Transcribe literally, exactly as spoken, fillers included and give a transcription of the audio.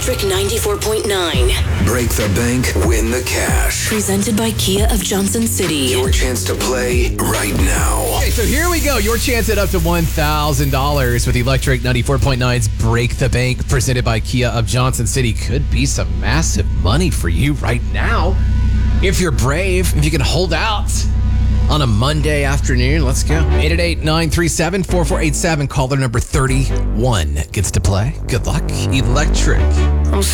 Electric ninety-four point nine. Break the bank, win the cash. Presented by Kia of Johnson City. Your chance to play right now. Okay, so here we go. Your chance at up to one thousand dollars with Electric ninety-four point nine's Break the Bank, presented by Kia of Johnson City. Could be some massive money for you right now. If you're brave, if you can hold out on a Monday afternoon, let's go. eight eight eight, nine three seven, four four eight seven. Caller number thirty-one gets to play. Good luck. Electric. I'm